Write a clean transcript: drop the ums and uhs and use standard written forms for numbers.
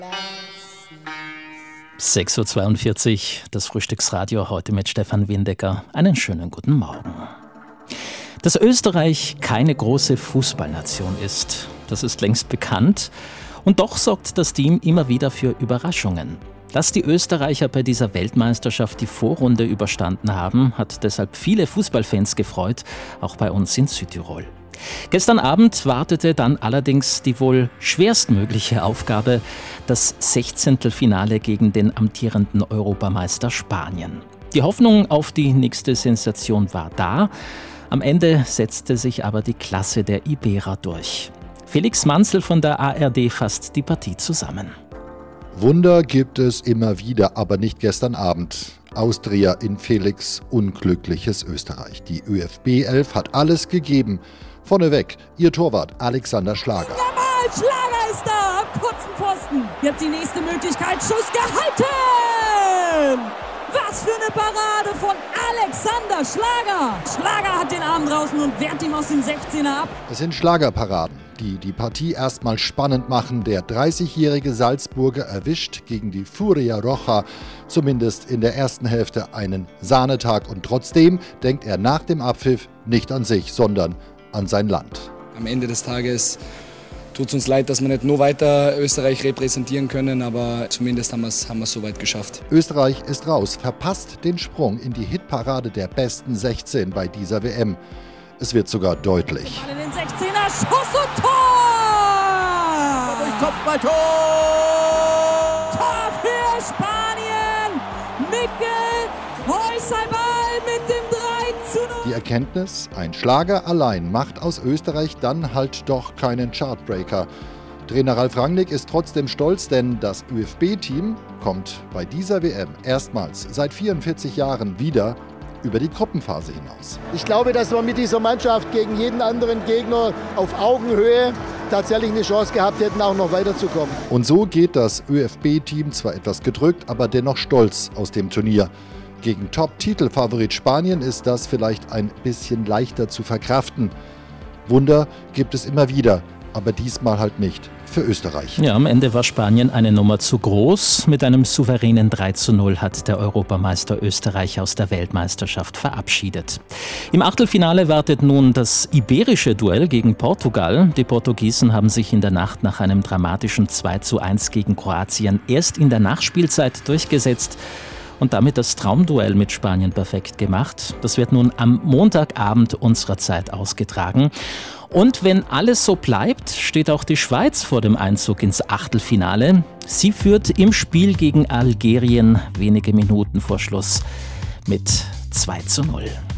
6.42 Uhr, das Frühstücksradio heute mit Stefan Windecker. Einen schönen guten Morgen. Dass Österreich keine große Fußballnation ist, das ist längst bekannt. Und doch sorgt das Team immer wieder für Überraschungen. Dass die Österreicher bei dieser Weltmeisterschaft die Vorrunde überstanden haben, hat deshalb viele Fußballfans gefreut, auch bei uns in Südtirol. Gestern Abend wartete dann allerdings die wohl schwerstmögliche Aufgabe, das 16. Finale gegen den amtierenden Europameister Spanien. Die Hoffnung auf die nächste Sensation war da. Am Ende setzte sich aber die Klasse der Iberer durch. Felix Manzel von der ARD fasst die Partie zusammen. Wunder gibt es immer wieder, aber nicht gestern Abend. Austria in Felix' unglückliches Österreich. Die ÖFB 11 hat alles gegeben. Vorneweg, ihr Torwart Alexander Schlager. Jawohl, Schlager ist da am kurzen Pfosten. Jetzt die nächste Möglichkeit, Schuss gehalten! Was für eine Parade von Alexander Schlager! Schlager hat den Arm draußen und wehrt ihm aus dem 16er ab. Es sind Schlagerparaden, die die Partie erstmal spannend machen. Der 30-jährige Salzburger erwischt gegen die Furia Roja zumindest in der ersten Hälfte einen Sahnetag. Und trotzdem denkt er nach dem Abpfiff nicht an sich, sondern an sein Land. Am Ende des Tages tut es uns leid, dass wir nicht nur weiter Österreich repräsentieren können, aber zumindest haben wir es soweit geschafft. Österreich ist raus, verpasst den Sprung in die Hitparade der besten 16 bei dieser WM. Es wird sogar deutlich. In den 16er, Schuss und Tor! Durch Kopfballtor! Tor für Spanien! Mikkel Heusalbal mit dem 3:0. Die Erkenntnis, ein Schlager allein macht aus Österreich dann halt doch keinen Chartbreaker. Trainer Ralf Rangnick ist trotzdem stolz, denn das ÖFB-Team kommt bei dieser WM erstmals seit 44 Jahren wieder über die Gruppenphase hinaus. Ich glaube, dass wir mit dieser Mannschaft gegen jeden anderen Gegner auf Augenhöhe tatsächlich eine Chance gehabt hätten, auch noch weiterzukommen. Und so geht das ÖFB-Team zwar etwas gedrückt, aber dennoch stolz aus dem Turnier. Gegen Top-Titelfavorit Spanien ist das vielleicht ein bisschen leichter zu verkraften. Wunder gibt es immer wieder, aber diesmal halt nicht für Österreich. Ja, am Ende war Spanien eine Nummer zu groß. Mit einem souveränen 3:0 hat der Europameister Österreich aus der Weltmeisterschaft verabschiedet. Im Achtelfinale wartet nun das iberische Duell gegen Portugal. Die Portugiesen haben sich in der Nacht nach einem dramatischen 2:1 gegen Kroatien erst in der Nachspielzeit durchgesetzt und damit das Traumduell mit Spanien perfekt gemacht. Das wird nun am Montagabend unserer Zeit ausgetragen. Und wenn alles so bleibt, steht auch die Schweiz vor dem Einzug ins Achtelfinale. Sie führt im Spiel gegen Algerien wenige Minuten vor Schluss mit 2:0.